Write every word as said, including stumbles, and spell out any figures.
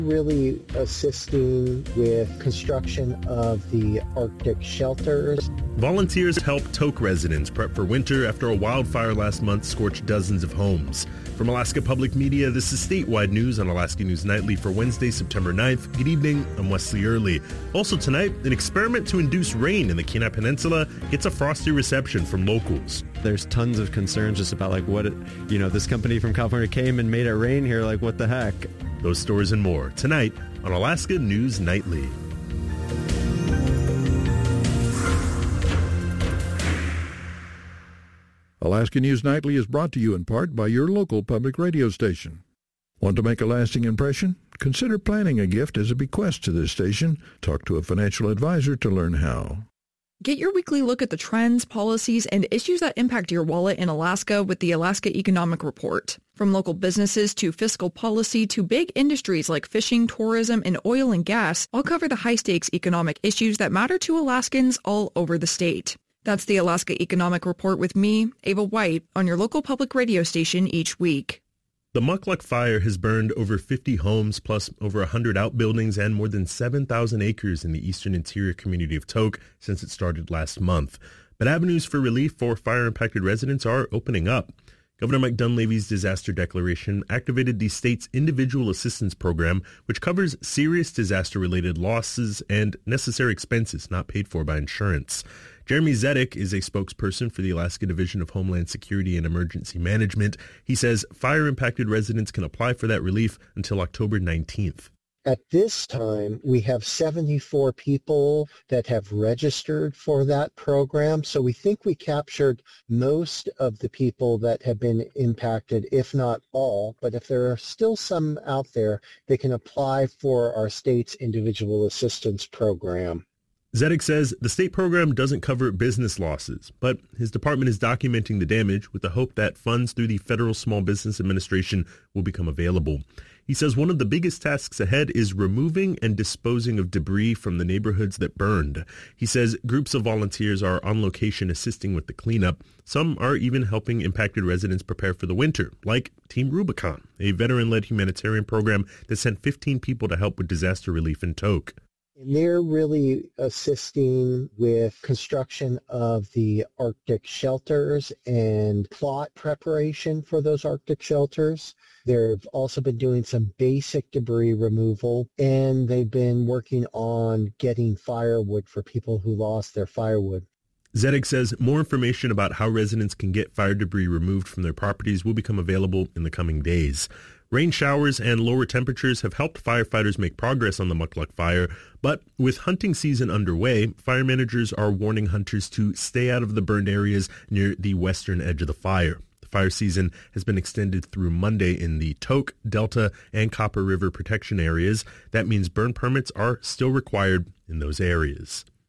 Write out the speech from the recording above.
Really assisting with construction of the Arctic shelters. Volunteers help Tok residents prep for winter after a wildfire last month scorched dozens of homes. From Alaska Public Media, this is Statewide News on Alaska News Nightly for Wednesday, September ninth. Good evening, I'm Wesley Early. Also tonight, an experiment to induce rain in the Kenai Peninsula gets a frosty reception from locals. There's tons of concerns just about like what, it, you know, this company from California came and made it rain here, like what the heck? Those stories and more tonight on Alaska News Nightly. Alaska News Nightly is brought to you in part by your local public radio station. Want to make a lasting impression? Consider planning a gift as a bequest to this station. Talk to a financial advisor to learn how. Get your weekly look at the trends, policies, and issues that impact your wallet in Alaska with the Alaska Economic Report. From local businesses to fiscal policy to big industries like fishing, tourism, and oil and gas, I'll cover the high-stakes economic issues that matter to Alaskans all over the state. That's the Alaska Economic Report with me, Ava White, on your local public radio station each week. The Mukluk fire has burned over fifty homes, plus over one hundred outbuildings and more than seven thousand acres in the eastern interior community of Tok since it started last month. But avenues for relief for fire-impacted residents are opening up. Governor Mike Dunleavy's disaster declaration activated the state's Individual Assistance Program, which covers serious disaster-related losses and necessary expenses not paid for by insurance. Jeremy Zedek is a spokesperson for the Alaska Division of Homeland Security and Emergency Management. He says fire-impacted residents can apply for that relief until October nineteenth. At this time, we have seventy-four people that have registered for that program. So we think we captured most of the people that have been impacted, if not all. But if there are still some out there, they can apply for our state's Individual Assistance Program. Zedek says the state program doesn't cover business losses, but his department is documenting the damage with the hope that funds through the Federal Small Business Administration will become available. He says one of the biggest tasks ahead is removing and disposing of debris from the neighborhoods that burned. He says groups of volunteers are on location assisting with the cleanup. Some are even helping impacted residents prepare for the winter, like Team Rubicon, a veteran-led humanitarian program that sent fifteen people to help with disaster relief in Tok. And they're really assisting with construction of the Arctic shelters and plot preparation for those Arctic shelters. They've also been doing some basic debris removal, and they've been working on getting firewood for people who lost their firewood. Zedek says more information about how residents can get fire debris removed from their properties will become available in the coming days. Rain showers and lower temperatures have helped firefighters make progress on the Mukluk fire, but with hunting season underway, fire managers are warning hunters to stay out of the burned areas near the western edge of the fire. The fire season has been extended through Monday in the Tok, Delta, and Copper River protection areas. That means burn permits are still required in those areas.